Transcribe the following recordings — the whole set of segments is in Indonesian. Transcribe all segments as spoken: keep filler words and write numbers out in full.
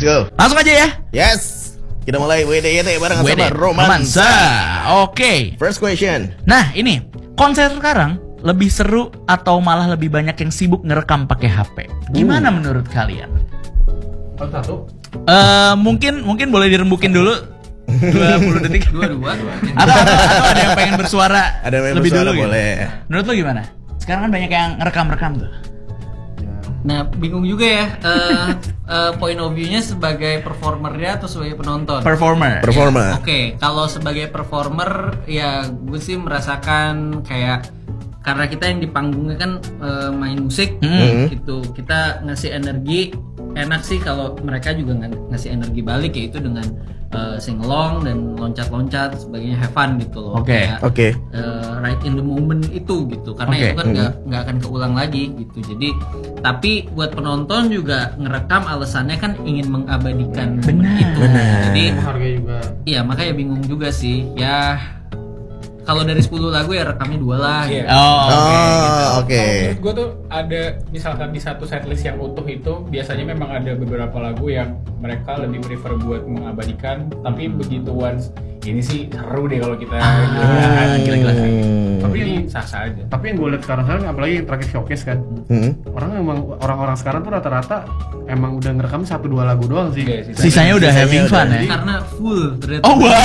Let's go. Langsung aja ya. Yes. Kita mulai W D Y T bareng W D, sama Romansa. Oke. Okay. First question. Nah ini konser sekarang lebih seru atau malah lebih banyak yang sibuk ngerekam pakai H P? Gimana uh. menurut kalian? Satu. Uh, mungkin mungkin boleh dirembukin dulu dua puluh detik. Dua-dua. Atau, atau, atau ada yang pengen bersuara ada yang lebih bersuara dulu boleh. Gitu. Menurut lo gimana? Sekarang kan banyak yang ngerekam-rekam tuh. Nah, bingung juga ya uh, uh, point of view-nya sebagai performernya atau sebagai penonton. Performer. Performer. Ya, Oke, okay. Kalau sebagai performer ya gue sih merasakan kayak karena kita yang di panggungnya kan uh, main musik hmm. gitu, kita ngasih energi. Enak sih kalau mereka juga ng- ngasih energi balik, yaitu dengan uh, singalong dan loncat-loncat sebagainya, have fun gitu loh. Oke. Oke. Okay. Uh, right in the moment itu gitu, karena Okay. itu kan nggak mm-hmm. nggak akan keulang lagi gitu. Jadi tapi buat penonton juga ngerekam alasannya kan ingin mengabadikan Benar. itu. Benar. Jadi harganya juga. iya makanya bingung juga sih ya. Kalau dari sepuluh lagu ya rekamnya dua lah. Iya. Gitu. Oh, oke. Oh, Gitu. oke. Okay. Menurut gue tuh ada misalkan di satu setlist yang utuh itu biasanya memang ada beberapa lagu yang mereka lebih prefer buat mengabadikan, tapi begitu once ini sih seru deh kalau kita Ah, gila-gila. tapi ini sah-sah aja. Tapi yang gue lihat sekarang sekarang apalagi yang terakhir showcase kan, Hmm. orang emang orang-orang sekarang tuh rata-rata emang udah ngerekam satu dua lagu doang sih. Iya, sisanya- Sisanya udah Sisanya having udah. fun ya. Karena full ternyata. Oh wow.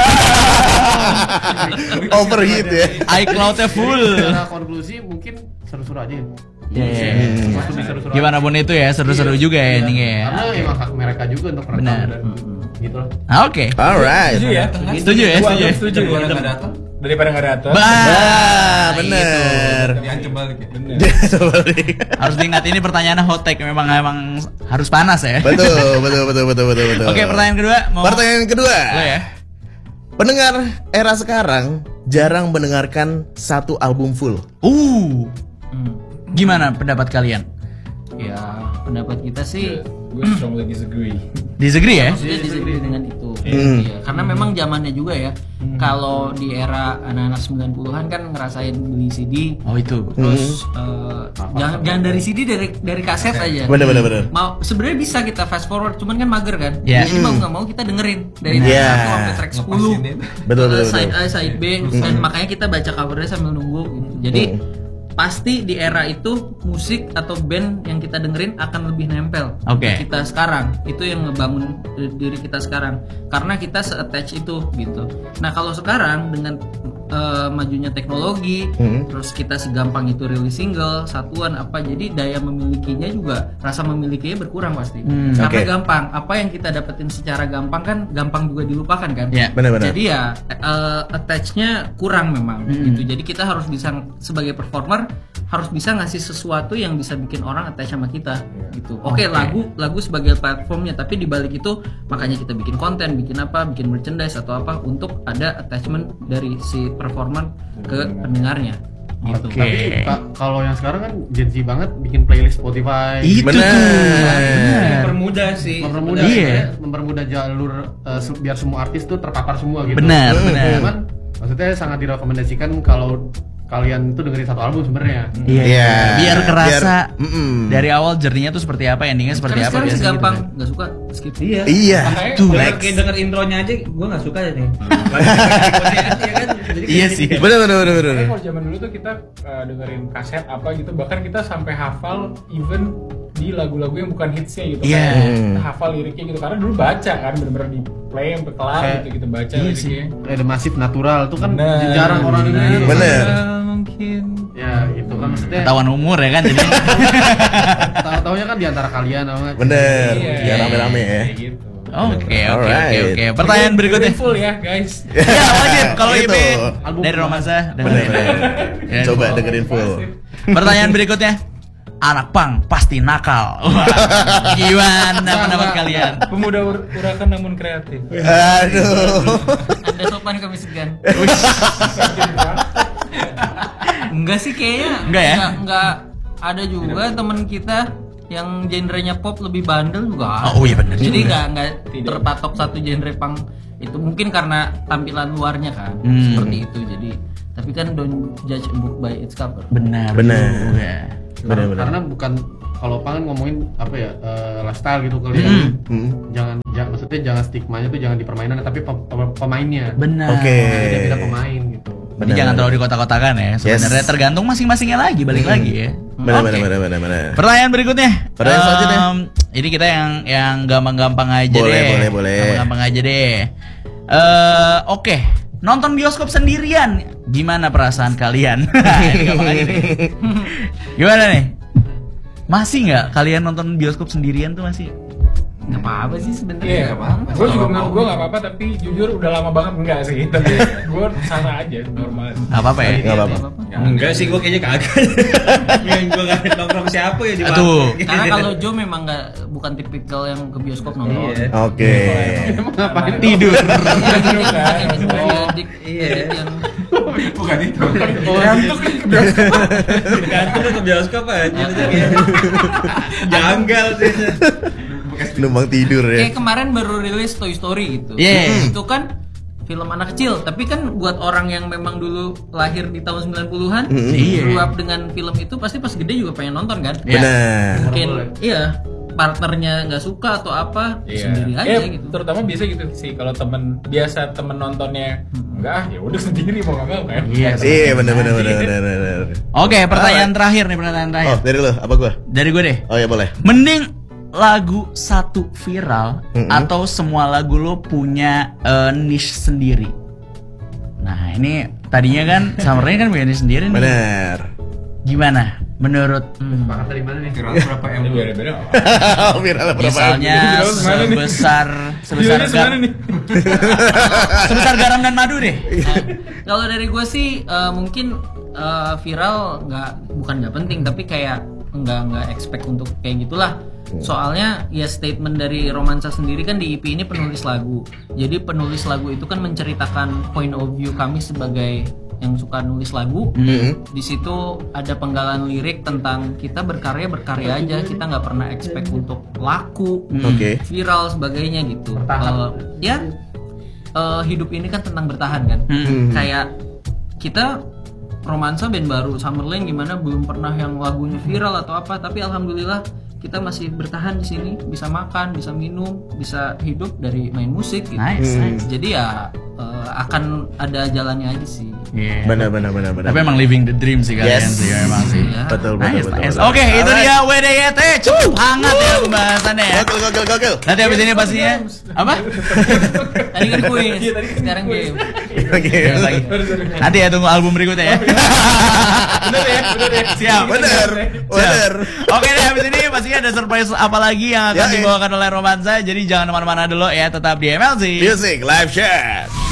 Overheat ya. iCloud-nya full. Secara konklusi mungkin seru-seru aja. Iya, iya, iya. Hmm. Mas lebih seru-seru. Gimana pun itu ya, seru-seru Iya. juga ya Iya. endingnya ya. Karena emang hak mereka juga untuk merekam Benar. dan gitu lah. Ah, Oke. Alright. Setuju ya? Setuju ya, Gua setuju ya. setuju. Daripada nggak datang, Daripada nggak datang. Bah, bener. diancam balik ya. Bener. Harus diingat ini pertanyaannya hot take, memang memang harus panas ya. betul, betul, betul, betul, betul, betul. Oke, pertanyaan kedua mau Pertanyaan kedua. lo ya. Pendengar era sekarang jarang mendengarkan satu album full. Uh. Hmm. Gimana pendapat kalian? Ya pendapat kita sih Gue strongly disagree. Disagree ya? maksudnya disagree dengan itu. Hmm. Iya, karena memang zamannya juga ya. Kalau di era anak-anak sembilan puluhan kan ngerasain beli C D, Oh itu. terus eh, jangan jangan dari C D, dari dari kaset aja. Bener, bener, bener. Mau sebenarnya bisa kita fast forward, cuman kan mager kan. Iya. Jadi mau nggak mau kita dengerin dari Benar. track Iya. satu sampai track sepuluh. Ngepasin Betul, betul, Eh, Side betul. A, side B, dan makanya kita baca covernya sambil nunggu. Gitu. Jadi pasti di era itu musik atau band yang kita dengerin akan lebih nempel Oke. di kita sekarang. Itu yang ngebangun diri kita sekarang karena kita se-attach itu gitu. Nah kalau sekarang dengan uh, majunya teknologi, Hmm. terus kita segampang itu rilis single satuan apa, jadi daya memilikinya juga, rasa memilikinya berkurang pasti. Hmm, Karena oke. gampang, apa yang kita dapetin secara gampang kan gampang juga dilupakan kan. Ya. Benar-benar. Jadi ya uh, attach-nya kurang memang Hmm. gitu. Jadi kita harus bisa sebagai performer harus bisa ngasih sesuatu yang bisa bikin orang attach sama kita gitu. Oke, Oke. lagu lagu sebagai platformnya, tapi di balik itu makanya kita bikin konten, bikin apa, bikin merchandise atau apa untuk ada attachment dari si performer ke pendengarnya gitu. Oke. Tapi ka- kalau yang sekarang kan Gen Z banget bikin playlist Spotify. Itu Bener. tuh. Bener. Mempermudah sih. mempermudah Iya. sebenarnya, mempermudah jalur uh, se- biar semua artis tuh terpapar semua gitu. Benar, Hmm. benar. Cuman maksudnya sangat direkomendasikan kalau kalian tuh dengerin satu album sebenarnya. Iya. Iya. Biar kerasa Biar- mm-mm. dari awal journey-nya tuh seperti apa, endingnya seperti Karena apa sekarang biasanya segampang gitu kan. nggak suka skip. Iya. Iya. Makanya Tuh, gue next. Kayak denger intronya aja gue nggak suka ya nih. Iya sih. Bener, bener, bener, bener. Makanya kalau zaman dulu tuh kita uh, dengerin kaset apa gitu, bahkan kita sampai hafal even di lagu-lagu yang bukan hitsnya gitu. Iya. Kayak Hmm. kita hafal liriknya gitu, karena dulu baca kan, bener-bener di play sampai kelar Kayak- gitu, kita baca Iya liriknya. Ada masif natural tuh kan Bener. jarang orang dengerin. Bener. Mungkin. Ya itu kan maksudnya Ketahuan umur ya kan jadi. tahu-taunya kan di antara kalian sama. Bener. Iya, Ya rame-rame ya. Kayak gitu. Oke, oke, oke, Alright. oke. Pertanyaan berikutnya. Full ya guys. Ya, wajib kalau Gitu. I P Album dari Romansa Bener, dengerin. bener. Ya. Coba dengerin full. Pertanyaan berikutnya. Anak pang pasti nakal. Wah, gimana pendapat kalian? Pemuda ur- urakan namun kreatif. Aduh. Anda sopan kami segan. Enggak sih kayaknya. Enggak ya? Enggak, enggak. Ada juga teman kita yang genrenya pop lebih bandel juga ada. Oh, iya benar Jadi juga. enggak enggak terpatok satu genre punk itu, mungkin karena tampilan luarnya kan Hmm. seperti itu. Jadi tapi kan don't judge a book by its cover. Benar. Benar. juga. Bener, bener. Karena bukan kalau pangan ngomongin apa ya eh, lifestyle gitu kali ya. Hmm. Hmm. Jangan maksudnya jangan stigmanya tuh jangan di permainan tapi pem- pem- pemainnya. Benar. Oke. Beda-beda pemain gitu. Jadi jangan terlalu dikotak-kotakan ya. Sebenarnya Yes. tergantung masing-masingnya lagi, balik lagi ya. Benar, Oke. benar, benar, benar, benar. Pertanyaan berikutnya. Pertanyaan selanjutnya. Em, Ini kita yang yang gampang-gampang aja Boleh, deh. boleh, boleh. Gampang-gampang aja deh. Eh, oke. Nonton bioskop sendirian, gimana perasaan kalian? Ini gampang aja nih. Gimana nih? Masih nggak kalian nonton bioskop sendirian tuh masih? Nggak apa-apa sih sebenarnya. Iya, gue juga menurut gue nggak apa-apa, tapi jujur udah lama banget enggak sih. Tapi gue sana aja normal. Gak apa-apa ya? Nggak apa-apa. Enggak sih, gue kayaknya kagak. Yang gue gak nongkrong siapa ya di Tuh. Karena kalau Joe memang nggak bukan tipikal yang ke bioskop nonton. Iya. Oke. Emang ngapain Tidur. Tidur kan. Edik, Iya. edik yang Bukan itu. Ngantuk nih ke bioskop. Ngantuk ke bioskop aja. Janggal sih. Numpang tidur ya. kayak kemarin baru rilis Toy Story gitu. Iya. Itu kan film anak kecil, tapi kan buat orang yang memang dulu lahir di tahun sembilan puluhan, Iya. grew up dengan film itu pasti pas gede juga pengen nonton kan? Iya. Benar. Mungkin iya partnernya nggak suka atau apa sendiri aja Eh, gitu. Terutama biasa gitu sih kalau temen biasa temen nontonnya enggak ya udah sendiri mau nggak mau kan. Iya. Iya, benar, benar, benar, benar, benar. Oke, pertanyaan terakhir nih, pertanyaan terakhir. Oh, dari lo, apa gua? Dari gue deh. Oh ya boleh. Mending lagu satu viral Mm-mm. atau semua lagu lo punya eh, niche sendiri. Nah ini tadinya kan Summer Rain kan punya niche sendiri nih. Benar. Gimana menurut hmm, Sepakat dari mana nih? Viral berapa M? Ini beda-beda. Viral berapa? misalnya Viral gimana nih? sebesar sebesar Viral gar- gimana nih? sebesar garam dan madu deh. Nah, kalau dari gue sih eh, mungkin eh, viral nggak bukan nggak penting tapi kayak nggak nggak expect untuk kayak gitulah. Soalnya ya statement dari Romansa sendiri kan di E P ini penulis lagu. Jadi penulis lagu itu kan menceritakan point of view kami sebagai yang suka nulis lagu. Mm-mm. Di situ ada penggalan lirik tentang kita berkarya berkarya aja, kita nggak pernah expect untuk laku, Oke. viral sebagainya gitu. Eh, ya eh, hidup ini kan tentang bertahan kan. Hmm. Kayak kita Romansa band baru Summerland gimana belum pernah yang lagunya viral atau apa, tapi alhamdulillah kita masih bertahan di sini, bisa makan, bisa minum, bisa hidup dari main musik gitu. Nice, Hmm. nice. Jadi ya eh, akan ada jalannya aja sih. Iya. Benar, benar, benar, benar. Tapi emang living the dream sih kalian Yes. sih memang sih. Ya. Betul, betul, Nice, betul. nice. betul. Oke, itu Alright. dia W D Y T cukup hangat ya pembahasannya ya. Gokil, gokil, gokil. Nanti habis ini pastinya apa? Tadi kan kuis, sekarang game. Oke. Iya, lagi. Nanti ya tunggu album berikutnya ya. Bener ya, bener ya. Siap. Benar, benar. Oke deh, habis ini pastinya ada surprise apa lagi yang akan Ya, ya. dibawakan oleh Romansa. Jadi jangan kemana-mana dulu ya, tetap di M L C. Music live chat.